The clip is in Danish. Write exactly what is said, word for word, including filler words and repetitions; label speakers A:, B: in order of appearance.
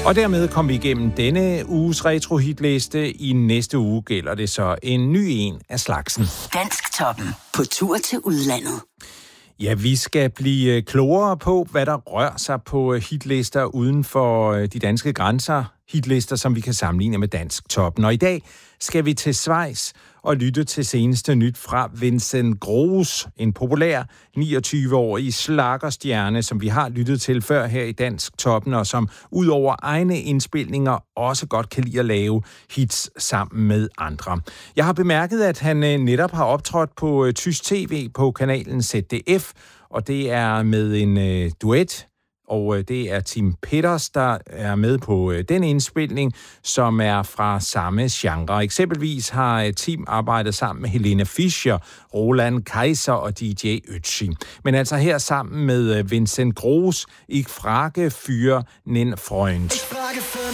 A: Og dermed kom vi igennem denne uges retro-hitliste. I næste uge gælder det så en ny en af slagsen.
B: Dansktoppen på tur til udlandet.
A: Ja, vi skal blive klogere på, hvad der rører sig på hitlister uden for de danske grænser. Hitlister, som vi kan sammenligne med Dansktoppen. Og i dag skal vi til Schweiz og lytte til seneste nyt fra Vincent Gross, en populær niogtyve-årig schlagerstjerne, som vi har lyttet til før her i Dansktoppen, og som ud over egne indspilninger også godt kan lide at lave hits sammen med andre. Jeg har bemærket, at han netop har optrådt på tysk tv på kanalen Z D F, og det er med en øh, duet. Og det er Tim Peters, der er med på den indspilning, som er fra samme genre. Eksempelvis har Tim arbejdet sammen med Helene Fischer, Roland Kaiser og D J Ötzi. Men altså her sammen med Vincent Gross, Ich frage für nen Freund.